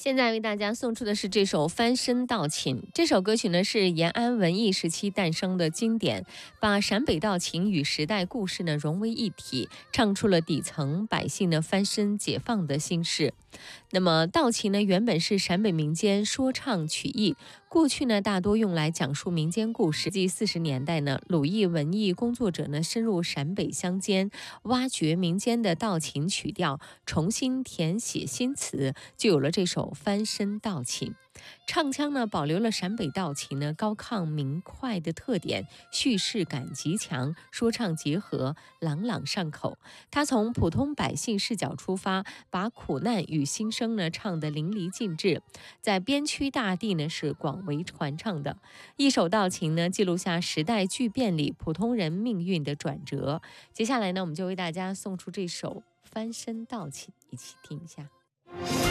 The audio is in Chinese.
现在为大家送出的是这首《翻身道琴》。这首歌曲呢是延安文艺时期诞生的经典，把陕北道琴与时代故事呢融为一体，唱出了底层百姓的翻身解放的心事。那么道琴呢原本是陕北民间说唱曲艺，过去呢大多用来讲述民间故事。40年代呢，鲁艺文艺工作者呢深入陕北乡间，挖掘民间的道琴曲调，重新填写新词，就有了这首翻身道琴。唱腔呢保留了陕北道琴呢高亢明快的特点，叙事感极强，说唱结合，朗朗上口。他从普通百姓视角出发，把苦难与心声呢唱得淋漓尽致，在边区大地呢是广为传唱的。一首道琴呢记录下时代巨变里普通人命运的转折。接下来呢，我们就为大家送出这首翻身道琴，一起听一下。